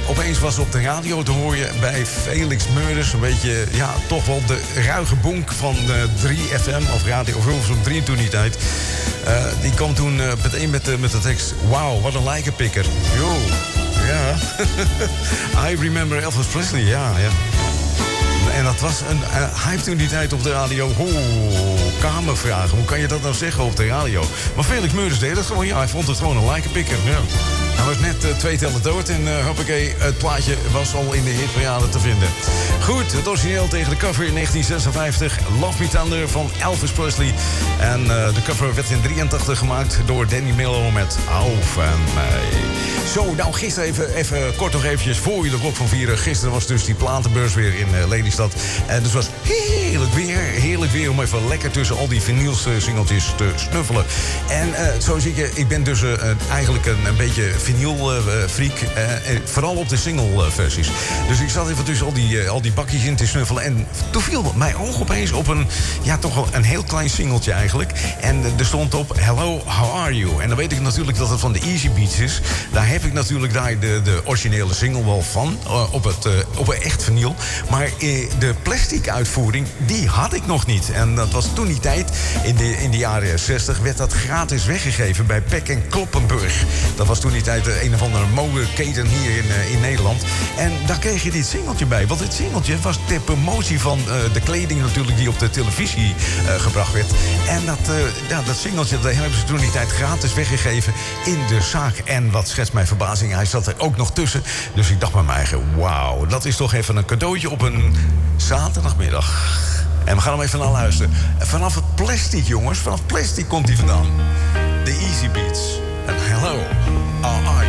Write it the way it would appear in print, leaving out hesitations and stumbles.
opeens was op de radio te horen bij Felix Meurders. Een beetje, ja, toch wel de ruige bonk van 3FM of Radio of Hilversum 3 toen die tijd. Die kwam toen meteen met de tekst: wauw, wat een lijkenpikker. Yo, ja. I remember Elvis Presley, ja. En dat was een hype toen die tijd op de radio. Kamervragen. Hoe kan je dat nou zeggen op de radio? Maar Felix Meurders deed dat gewoon. Ja, hij vond het gewoon een lijkenpikker. Ja. Hij was net 2 tellen dood en hoppakee, het plaatje was al in de hitparade te vinden. Goed, het origineel tegen de cover in 1956. Love Me Tender van Elvis Presley. En de cover werd in 83 gemaakt door Danny Miller met Hou van mij. Zo, nou gisteren even kort nog eventjes voor je de klok van 4. Gisteren was dus die platenbeurs weer in Lelystad. En dus was heerlijk weer om even lekker tussen al die vinylsingeltjes te snuffelen. En zo zie je, ik ben dus eigenlijk een beetje vinylfreak. Vooral op de single-versies. Dus ik zat even tussen al die bakjes in te snuffelen. En toen viel mijn oog opeens op toch wel een heel klein singeltje eigenlijk. En er stond op Hello, how are you? En dan weet ik natuurlijk dat het van de Easy Beats is. Daar heb ik natuurlijk de originele single wel van. Op een echt vinyl. Maar de plastic uitvoering, die had ik nog niet. En dat was toen die tijd, in de jaren 60, werd dat gratis weggegeven bij Peck & Kloppenburg. Dat was toen die tijd een of andere modeketen hier in Nederland. En daar kreeg je dit singeltje bij. Want dit singeltje was ter promotie van de kleding natuurlijk die op de televisie gebracht werd. En dat singeltje, dat hebben ze toen die tijd gratis weggegeven in de zaak. En wat schetst mijn verbazing, hij zat er ook nog tussen. Dus ik dacht bij mij eigen, wauw, dat is toch even een cadeautje op een zaterdagmiddag. En we gaan hem even naar luisteren. Vanaf het plastic, jongens, vanaf plastic komt hij vandaan. De Easy Beats. En hello, how are you?